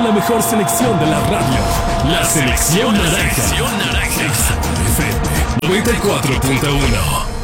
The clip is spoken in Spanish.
la mejor selección de la radio. La Selección Naranja. FM 94.1.